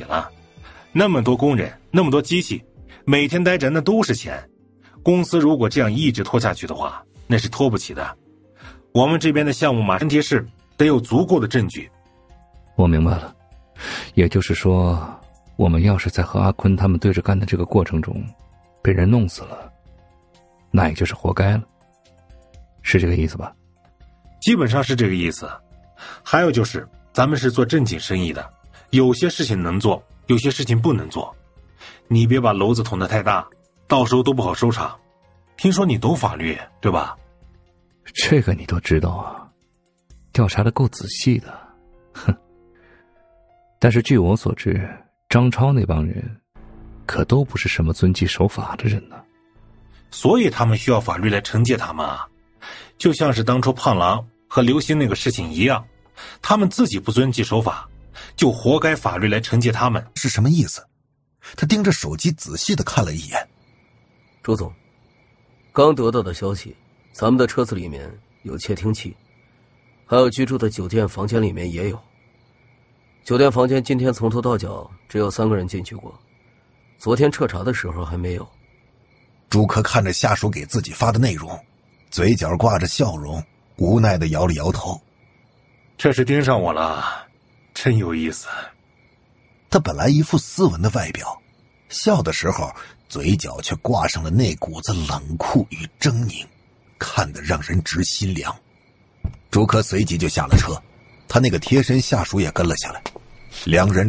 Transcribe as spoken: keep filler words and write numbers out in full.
了。那么多工人，那么多机器，每天待着那都是钱。公司如果这样一直拖下去的话，那是拖不起的。我们这边的项目嘛，前提是得有足够的证据。 我明白了，也就是说，我们要是在和阿坤他们对着干的这个过程中被人弄死了，那也就是活该了，是这个意思吧？ 基本上是这个意思。还有就是咱们是做正经生意的，有些事情能做，有些事情不能做。你别把篓子捅得太大，到时候都不好收场。听说你懂法律，对吧？ 这个你都知道啊，调查的够仔细的。哼。但是据我所知，张超那帮人可都不是什么遵纪守法的人呢。 所以他们需要法律来惩戒他们啊。就像是当初胖狼和刘鑫那个事情一样，他们自己不遵纪守法，就活该法律来惩戒他们。 是什么意思？他盯着手机仔细地看了一眼。 周总，刚得到的消息，咱们的车子里面有窃听器，还有居住的酒店房间里面也有。酒店房间今天从头到脚只有三个人进去过，昨天彻查的时候还没有。 朱科看着下属给自己发的内容，嘴角挂着笑容，无奈地摇了摇头。 这是盯上我了，真有意思。 他本来一副斯文的外表，笑的时候嘴角却挂上了那股子冷酷与狰狞，看得让人直心凉。朱科随即就下了车，他那个贴身下属也跟了下来，两人